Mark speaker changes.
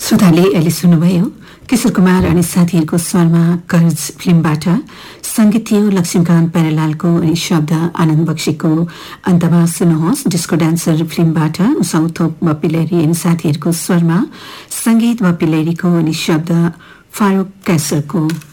Speaker 1: श्रोताले अहिले सुन्नुभयो किशोर कुमार अनि साथीहरूको स्वरमा कर्ज फिल्मबाट संगीत थियो लक्ष्मीकान्त प्यारेलालको अनि शब्द आनन्द बक्सीको। अन्तमा सुन्नुहोस् डिस्को डान्सर फिल्मबाट उसाउथोप बप्पी अनि साथीहरूको स्वरमा संगीत बप्पी लैरीको अनि शब्द फारूक कैसरको।